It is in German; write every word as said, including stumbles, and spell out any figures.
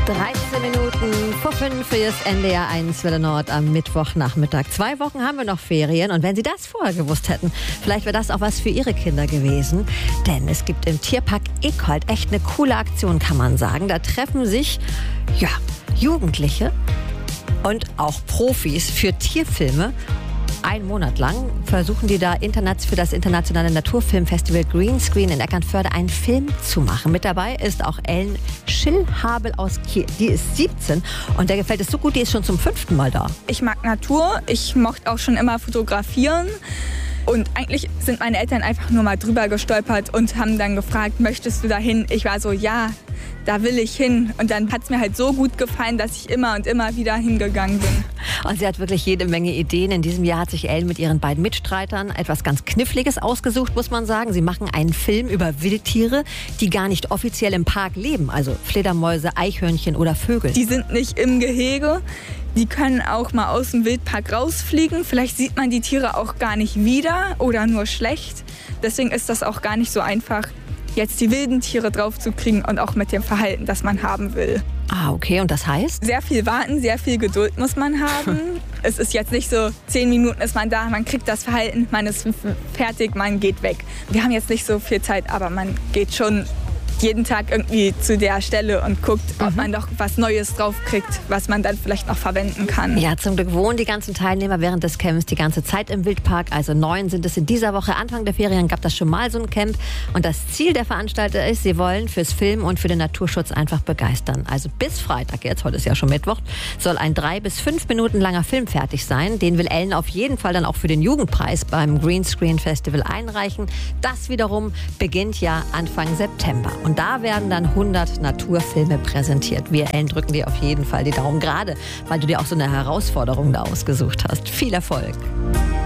dreizehn Minuten vor fünf für das N D R eins Welle Nord am Mittwochnachmittag. Zwei Wochen haben wir noch Ferien und wenn Sie das vorher gewusst hätten, vielleicht wäre das auch was für Ihre Kinder gewesen. Denn es gibt im Tierpark Eckholt echt eine coole Aktion, kann man sagen. Da treffen sich ja, Jugendliche und auch Profis für Tierfilme. Einen Monat lang versuchen die da für das internationale Naturfilmfestival Greenscreen in Eckernförde einen Film zu machen. Mit dabei ist auch Ellen Schillhabel aus Kiel. Die ist siebzehn und der gefällt es so gut, die ist schon zum fünften Mal da. Ich mag Natur, ich mochte auch schon immer fotografieren. Und eigentlich sind meine Eltern einfach nur mal drüber gestolpert und haben dann gefragt, möchtest du da hin? Ich war so, ja, da will ich hin. Und dann hat es mir halt so gut gefallen, dass ich immer und immer wieder hingegangen bin. Und sie hat wirklich jede Menge Ideen. In diesem Jahr hat sich Ellen mit ihren beiden Mitstreitern etwas ganz Kniffliges ausgesucht, muss man sagen. Sie machen einen Film über Wildtiere, die gar nicht offiziell im Park leben. Also Fledermäuse, Eichhörnchen oder Vögel. Die sind nicht im Gehege. Die können auch mal aus dem Wildpark rausfliegen. Vielleicht sieht man die Tiere auch gar nicht wieder oder nur schlecht. Deswegen ist das auch gar nicht so einfach, jetzt die wilden Tiere draufzukriegen und auch mit dem Verhalten, das man haben will. Ah, okay. Und das heißt? Sehr viel warten, sehr viel Geduld muss man haben. Es ist jetzt nicht so, zehn Minuten ist man da, man kriegt das Verhalten, man ist fertig, man geht weg. Wir haben jetzt nicht so viel Zeit, aber man geht schon jeden Tag irgendwie zu der Stelle und guckt, ob man doch was Neues draufkriegt, was man dann vielleicht noch verwenden kann. Ja, zum Glück wohnen die ganzen Teilnehmer während des Camps die ganze Zeit im Wildpark. Also neun sind es in dieser Woche. Anfang der Ferien gab das schon mal so ein Camp. Und das Ziel der Veranstalter ist, sie wollen fürs Film und für den Naturschutz einfach begeistern. Also bis Freitag, jetzt heute ist ja schon Mittwoch, soll ein drei bis fünf Minuten langer Film fertig sein. Den will Ellen auf jeden Fall dann auch für den Jugendpreis beim Greenscreen Festival einreichen. Das wiederum beginnt ja Anfang September. Und da werden dann hundert Naturfilme präsentiert. Wir, Ellen, drücken dir auf jeden Fall die Daumen, gerade weil du dir auch so eine Herausforderung da ausgesucht hast. Viel Erfolg!